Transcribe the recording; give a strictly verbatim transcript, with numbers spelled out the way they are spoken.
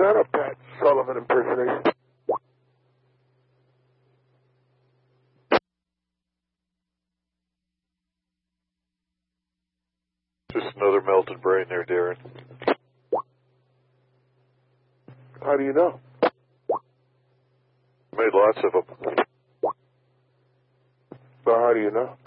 that a Pat Sullivan impersonation? Just another melted brain there, Darren. How do you know? Made lots of them. So how do you know?